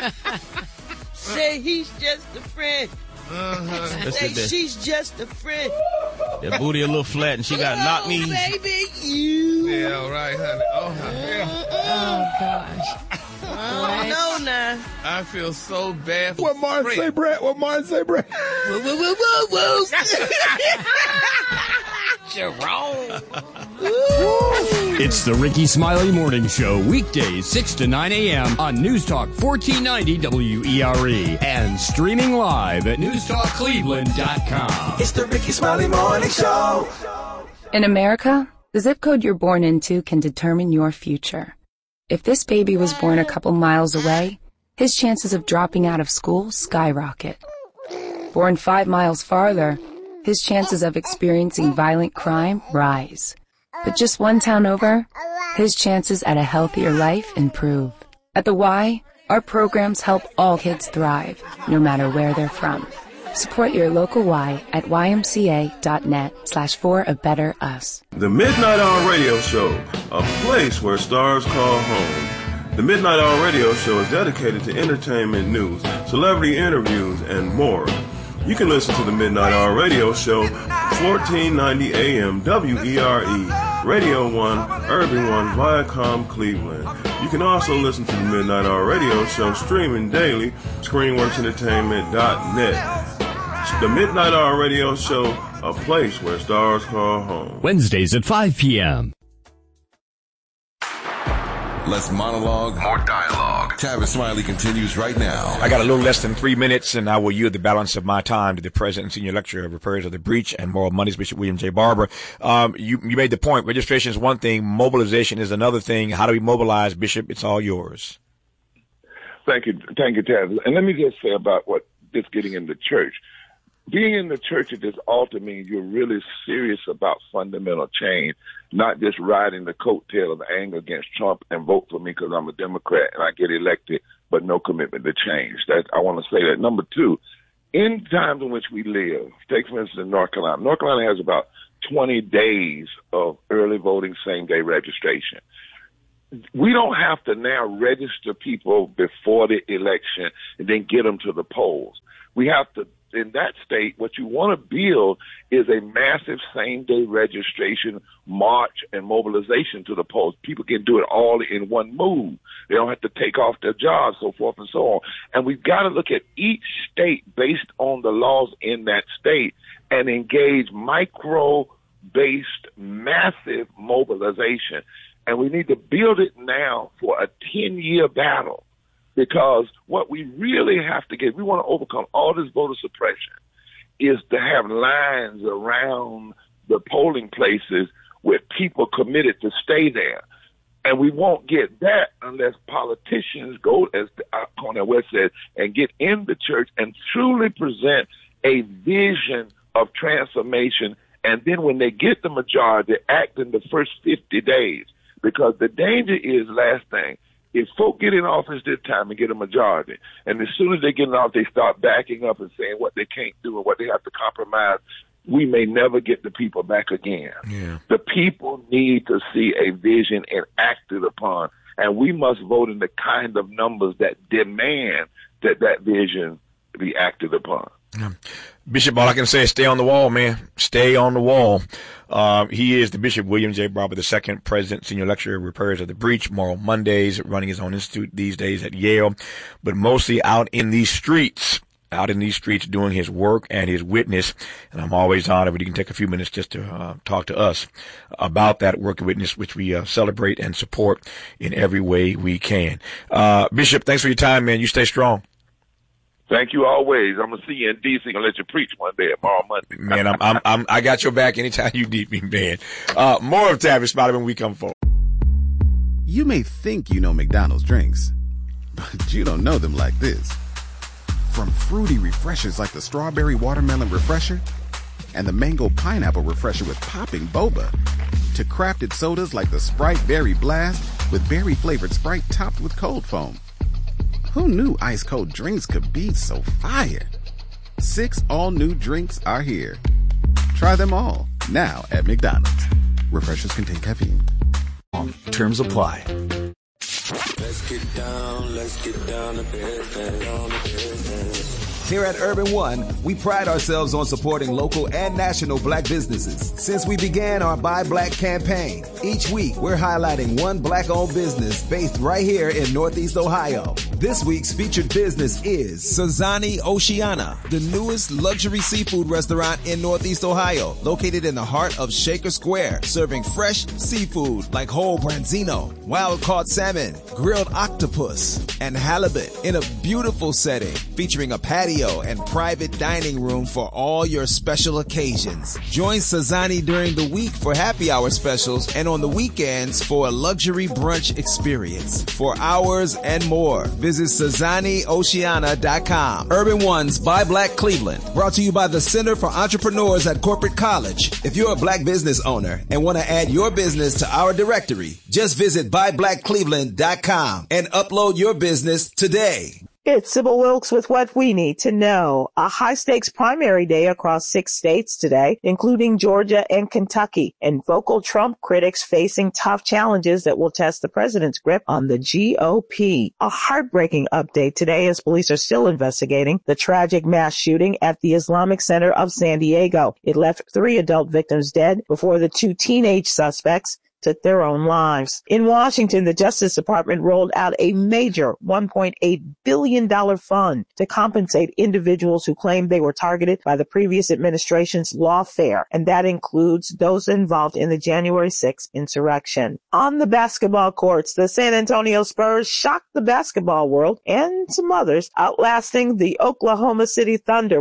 Say he's just a friend. Say she's just a friend. That booty a little flat and she got knock knees. Baby, you. Yeah, all right, honey. Oh, gosh. Oh, no, now. I feel so bad. What Martin say, Brett? What Martin say, Brett? Whoa. Jerome. It's the Ricky Smiley Morning Show, weekdays 6 to 9 a.m. on News Talk 1490 WERE and streaming live at newstalkcleveland.com. It's the Ricky Smiley Morning Show. In America, the zip code you're born into can determine your future. If this baby was born a couple miles away, his chances of dropping out of school skyrocket. Born 5 miles farther, his chances of experiencing violent crime rise. But just one town over, his chances at a healthier life improve. At the Y, our programs help all kids thrive, no matter where they're from. Support your local Y at ymca.net/for-a-better-us. The Midnight Hour Radio Show, a place where stars call home. The Midnight Hour Radio Show is dedicated to entertainment news, celebrity interviews, and more. You can listen to the Midnight Hour Radio Show, 1490 AM WERE, Radio 1, Urban 1, Viacom, Cleveland. You can also listen to the Midnight Hour Radio Show streaming daily, ScreenWorksEntertainment.net. The Midnight Hour Radio Show, a place where stars call home. Wednesdays at 5 p.m. Less monologue, more dialogue. Tavis Smiley continues right now. I got a little less than 3 minutes, and I will yield the balance of my time to the President and Senior Lecturer of Repairs of the Breach and Moral Mondays, Bishop William J. Barber. You made the point. Registration is one thing. Mobilization is another thing. How do we mobilize, Bishop? It's all yours. Thank you, Tavis. And let me just say about what this getting in the church. Being in the church at this altar means you're really serious about fundamental change, not just riding the coattail of anger against Trump and vote for me because I'm a Democrat and I get elected, but no commitment to change. I want to say that. Number two, in times in which we live, take for instance North Carolina. North Carolina has about 20 days of early voting, same-day registration. We don't have to now register people before the election and then get them to the polls. We have to. In that state, what you want to build is a massive same-day registration, march, and mobilization to the polls. People can do it all in one move. They don't have to take off their jobs, so forth and so on. And we've got to look at each state based on the laws in that state and engage micro-based massive mobilization. And we need to build it now for a 10-year battle. Because what we really have to get, we want to overcome all this voter suppression, is to have lines around the polling places where people committed to stay there. And we won't get that unless politicians go, as Cornel West said, and get in the church and truly present a vision of transformation. And then when they get the majority, act in the first 50 days. Because the danger is, last thing, if folk get in office this time and get a majority, and as soon as they get in office, they start backing up and saying what they can't do and what they have to compromise, we may never get the people back again. Yeah. The people need to see a vision and acted upon, and we must vote in the kind of numbers that demand that that vision be acted upon. Yeah. Bishop, all I can say is stay on the wall, man. Stay on the wall. He is the Bishop William J. Barber II, President, Senior Lecturer of Repairs of the Breach, Moral Mondays, running his own institute these days at Yale, but mostly out in these streets doing his work and his witness. And I'm always honored when you can take a few minutes just to talk to us about that work and witness, which we celebrate and support in every way we can. Bishop, thanks for your time, man. You stay strong. Thank you always. I'm gonna see you in DC and let you preach one day tomorrow Monday. Man, I got your back anytime you need me, man. More of Tavis Smiley when we come forward. You may think you know McDonald's drinks, but you don't know them like this. From fruity refreshers like the strawberry watermelon refresher and the mango pineapple refresher with popping boba, to crafted sodas like the Sprite Berry Blast with berry flavored Sprite topped with cold foam. Who knew ice cold drinks could be so fire? 6 all-new drinks are here. Try them all, now at McDonald's. Refreshers contain caffeine. Terms apply. Let's get down to business. Here at Urban One, we pride ourselves on supporting local and national black businesses. Since we began our Buy Black campaign, each week we're highlighting one black-owned business based right here in Northeast Ohio. This week's featured business is Sazani Oceana, the newest luxury seafood restaurant in Northeast Ohio, located in the heart of Shaker Square, serving fresh seafood like whole branzino, wild-caught salmon, grilled octopus, and halibut in a beautiful setting featuring a patio and private dining room for all your special occasions. Join Sazani during the week for happy hour specials and on the weekends for a luxury brunch experience. For hours and more, visit SazaniOceana.com. Urban One's Buy Black Cleveland, brought to you by the Center for Entrepreneurs at Corporate College. If you're a black business owner and want to add your business to our directory, just visit BuyBlackCleveland.com and upload your business today. It's Sybil Wilkes with what we need to know. A high-stakes primary day across 6 states today, including Georgia and Kentucky, and vocal Trump critics facing tough challenges that will test the president's grip on the GOP. A heartbreaking update today as police are still investigating the tragic mass shooting at the Islamic Center of San Diego. It left 3 adult victims dead before the 2 teenage suspects took their own lives. In Washington, the Justice Department rolled out a major $1.8 billion fund to compensate individuals who claimed they were targeted by the previous administration's lawfare, and that includes those involved in the January 6th insurrection. On the basketball courts, the San Antonio Spurs shocked the basketball world and some others, outlasting the Oklahoma City Thunder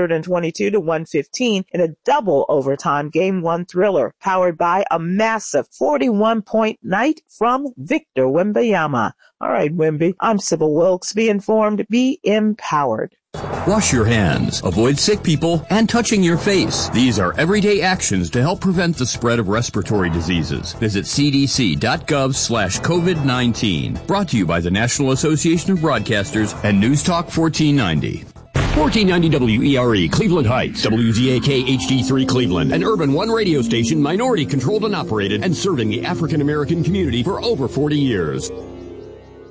122-115 in a double overtime Game 1 thriller, powered by a massive 41-point night from Victor Wembanyama. All right, Wemby, I'm Sybil Wilkes. Be informed, be empowered. Wash your hands, avoid sick people, and touching your face. These are everyday actions to help prevent the spread of respiratory diseases. Visit cdc.gov/COVID-19. Brought to you by the National Association of Broadcasters and News Talk 1490. 1490 WERE, Cleveland Heights, WZAK HD3 Cleveland, an Urban One radio station minority controlled and operated and serving the African American community for over 40 years.